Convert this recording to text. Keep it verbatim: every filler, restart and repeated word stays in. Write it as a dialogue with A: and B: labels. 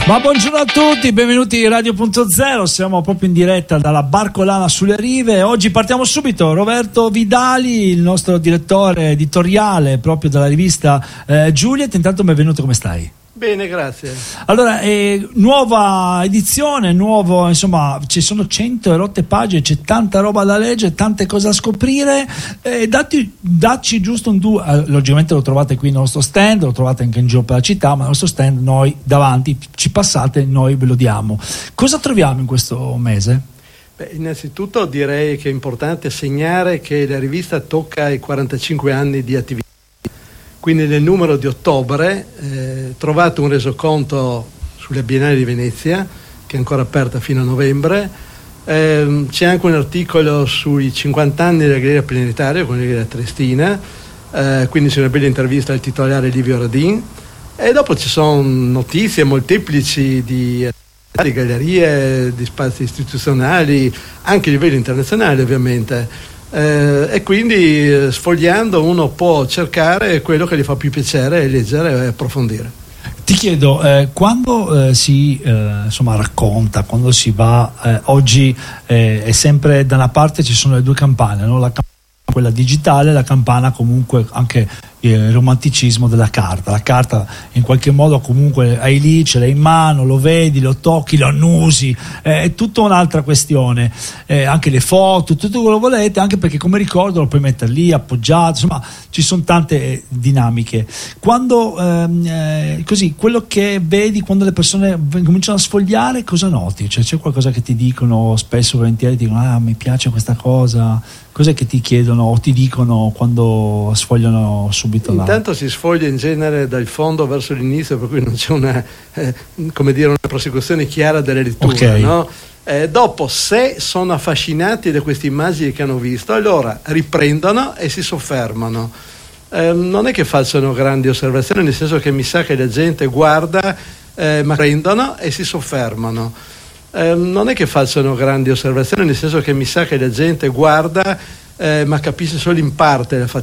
A: Ma buongiorno a tutti, benvenuti in Radio Punto Zero, siamo proprio in diretta dalla Barcolana sulle rive. Oggi partiamo subito, Roberto Vidali, il nostro direttore editoriale proprio della rivista eh, Juliet. Intanto benvenuto, come stai?
B: Bene, grazie.
A: Allora, eh, nuova edizione, nuovo, insomma, ci sono cento e rotte pagine, c'è tanta roba da leggere, tante cose da scoprire. Eh, datti, dacci giusto un due, eh, logicamente lo trovate qui nel nostro stand, lo trovate anche in giro per la città, ma il nostro stand noi davanti, ci passate, noi ve lo diamo. Cosa troviamo in questo mese?
B: Beh, innanzitutto direi che è importante segnare che la rivista tocca i quarantacinque anni di attività. Quindi nel numero di ottobre eh, trovate un resoconto sulla Biennale di Venezia, che è ancora aperta fino a novembre. Eh, c'è anche un articolo sui cinquanta anni della Galleria Planetaria con la Galleria Triestina, eh, quindi c'è una bella intervista al titolare Livio Radin. E dopo ci sono notizie molteplici di, di gallerie, di spazi istituzionali, anche a livello internazionale ovviamente. Eh, e quindi eh, sfogliando uno può cercare quello che gli fa più piacere, leggere e approfondire.
A: Ti chiedo, eh, quando eh, si eh, insomma racconta, quando si va, eh, oggi eh, è sempre da una parte ci sono le due campane, no? La campana quella digitale, la campana comunque anche il romanticismo della carta. La carta in qualche modo comunque hai lì, ce l'hai in mano, lo vedi, lo tocchi, lo annusi, eh, è tutta un'altra questione, eh, anche le foto, tutto quello che volete, anche perché come ricordo lo puoi mettere lì appoggiato, insomma ci sono tante eh, dinamiche. Quando ehm, eh, così, quello che vedi quando le persone cominciano a sfogliare, cosa noti? Cioè, c'è qualcosa che ti dicono spesso, volentieri ti dicono ah mi piace questa cosa, cos'è che ti chiedono o ti dicono quando sfogliano subito?
B: Intanto là. Si sfoglia in genere dal fondo verso l'inizio, per cui non c'è una eh, come dire una prosecuzione chiara delle letture, okay. No? Eh, dopo, se sono affascinati da queste immagini che hanno visto, allora riprendono e si soffermano. Eh, non è che facciano grandi osservazioni, nel senso che mi sa che la gente guarda, eh, ma prendono e si soffermano. Eh, non è che facciano grandi osservazioni, nel senso che mi sa che la gente guarda, eh, ma capisce solo in parte la